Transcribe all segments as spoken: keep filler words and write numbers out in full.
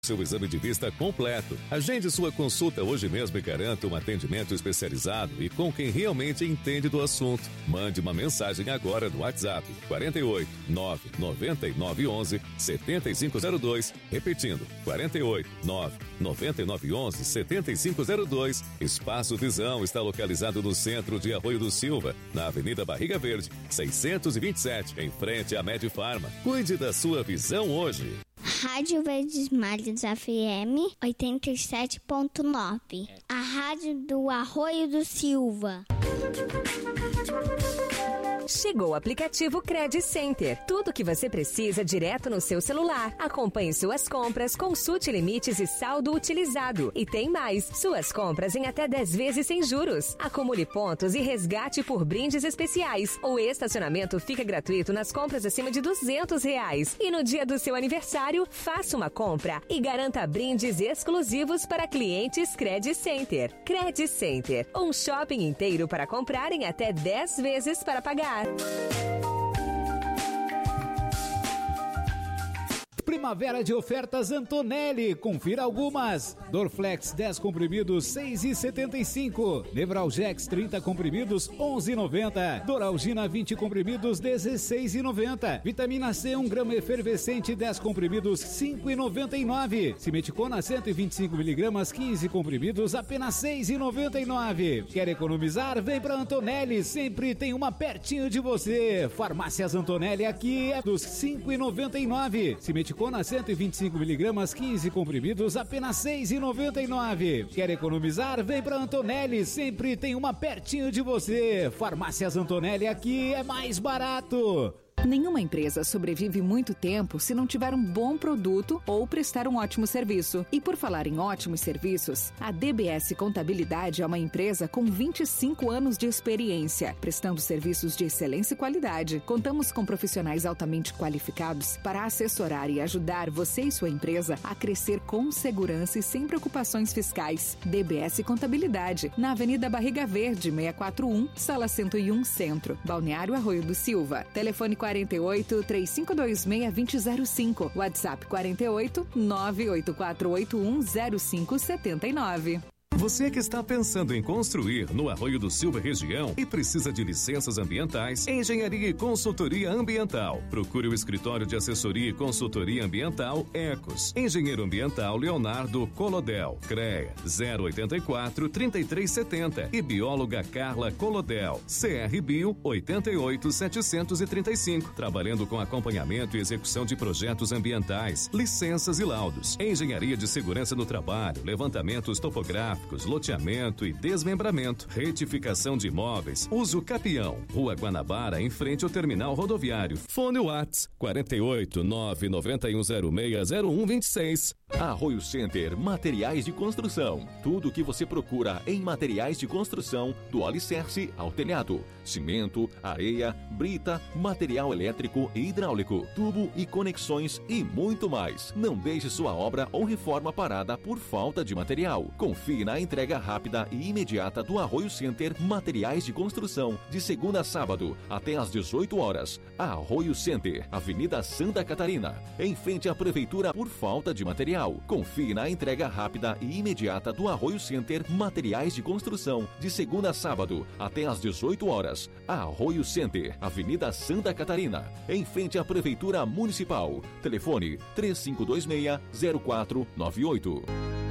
seu exame de vista completo. Agende sua consulta hoje mesmo e garanta um atendimento especializado e com quem realmente entende do assunto. Mande uma mensagem agora no WhatsApp quarenta e oito, nove noventa e nove onze, setenta e cinco zero dois, repetindo, quarenta e oito, nove noventa e nove onze, setenta e cinco zero dois. Espaço Visão está localizado no centro de Arroio do Silva, na Avenida Barriga Verde, seiscentos e vinte e sete, em frente à Medifarma. Cuide da sua visão hoje. Rádio Verdes Mares F M oitenta e sete ponto nove. A rádio do Arroio do Silva. Chegou o aplicativo Credit Center. Tudo o que você precisa direto no seu celular. Acompanhe suas compras, consulte limites e saldo utilizado. E tem mais, suas compras em até dez vezes sem juros. Acumule pontos e resgate por brindes especiais. O estacionamento fica gratuito nas compras acima de duzentos reais. E no dia do seu aniversário, faça uma compra e garanta brindes exclusivos para clientes Credit Center. Credit Center, um shopping inteiro para comprar em até dez vezes para pagar. Primavera de ofertas Antonelli, confira algumas. Dorflex dez comprimidos seis reais e setenta e cinco centavos. Nevralgex trinta comprimidos onze reais e noventa centavos. Doralgina vinte comprimidos dezesseis reais e noventa centavos. Vitamina C um grama efervescente dez comprimidos cinco reais e noventa e nove centavos. Simeticona cento e vinte e cinco miligramas quinze comprimidos apenas seis reais e noventa e nove centavos. Quer economizar? Vem pra Antonelli, sempre tem uma pertinho de você. Farmácias Antonelli aqui é dos cinco reais e noventa e nove centavos. Simeticona cento e vinte e cinco miligramas, quinze comprimidos, apenas seis reais e noventa e nove centavos. Quer economizar? Vem pra Antonelli, sempre tem uma pertinho de você. Farmácias Antonelli aqui é mais barato. Nenhuma empresa sobrevive muito tempo se não tiver um bom produto ou prestar um ótimo serviço. E por falar em ótimos serviços, a D B S Contabilidade é uma empresa com vinte e cinco anos de experiência, prestando serviços de excelência e qualidade. Contamos com profissionais altamente qualificados para assessorar e ajudar você e sua empresa a crescer com segurança e sem preocupações fiscais. D B S Contabilidade, na Avenida Barriga Verde, seiscentos e quarenta e um, Sala cento e um, Centro, Balneário Arroio do Silva. Telefone quarenta e oito, três cinco dois seis, dois zero zero cinco. WhatsApp quarenta e oito, nove oito quatro oito um, zero cinco sete nove. Você que está pensando em construir no Arroio do Silva região e precisa de licenças ambientais, engenharia e consultoria ambiental. Procure o escritório de assessoria e consultoria ambiental Ecos. Engenheiro ambiental Leonardo Colodel. CREA zero oitenta e quatro, trinta e três setenta e bióloga Carla Colodel. C R Bio oitenta e oito, setecentos e trinta e cinco. Trabalhando com acompanhamento e execução de projetos ambientais, licenças e laudos. Engenharia de segurança no trabalho, levantamentos topográficos, loteamento e desmembramento, retificação de imóveis, uso capião, Rua Guanabara, em frente ao terminal rodoviário. Fone Whats quarenta e oito, nove nove um zero seis, zero um dois seis. Arroio Center Materiais de Construção. Tudo o que você procura em materiais de construção, do alicerce ao telhado. Cimento, areia, brita, material elétrico e hidráulico, tubo e conexões e muito mais. Não deixe sua obra ou reforma parada por falta de material. Confie na entrega rápida e imediata do Arroio Center Materiais de Construção, de segunda a sábado, até às dezoito horas. Arroio Center, Avenida Santa Catarina, em frente à Prefeitura por falta de material. Confie na entrega rápida e imediata do Arroio Center Materiais de Construção, de segunda a sábado, até às dezoito horas. Arroio Center, Avenida Santa Catarina, em frente à Prefeitura Municipal. Telefone três cinco dois seis, zero quatro nove oito.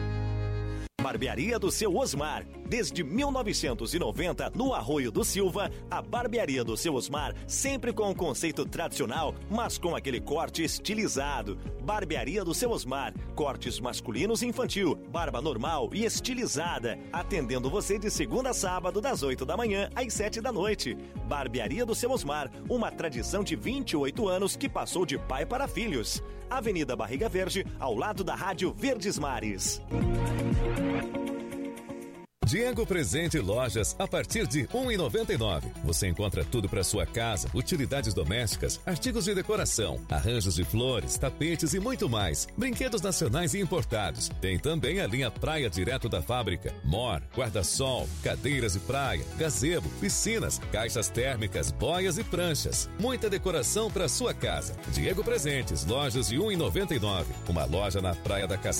Barbearia do Seu Osmar. Desde mil novecentos e noventa, no Arroio do Silva, a Barbearia do Seu Osmar, sempre com o conceito tradicional, mas com aquele corte estilizado. Barbearia do Seu Osmar, cortes masculinos e infantil, barba normal e estilizada, atendendo você de segunda a sábado, das oito da manhã às sete da noite. Barbearia do Seu Osmar, uma tradição de vinte e oito anos que passou de pai para filhos. Avenida Barriga Verde, ao lado da Rádio Verdes Mares. Diego Presente Lojas, a partir de um real e noventa e nove centavos. Você encontra tudo para sua casa, utilidades domésticas, artigos de decoração, arranjos de flores, tapetes e muito mais. Brinquedos nacionais e importados. Tem também a linha Praia direto da fábrica. Mor, guarda-sol, cadeiras de praia, gazebo, piscinas, caixas térmicas, boias e pranchas. Muita decoração para sua casa. Diego Presentes, lojas de um real e noventa e nove centavos. Uma loja na Praia da Caçamba.